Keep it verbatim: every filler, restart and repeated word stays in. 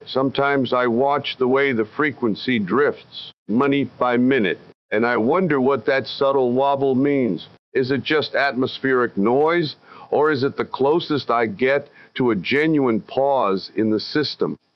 Sometimes I watch the way the frequency drifts, minute by minute, and I wonder what that subtle wobble means. Is it just atmospheric noise, or is it the closest I get to a genuine pause in the system?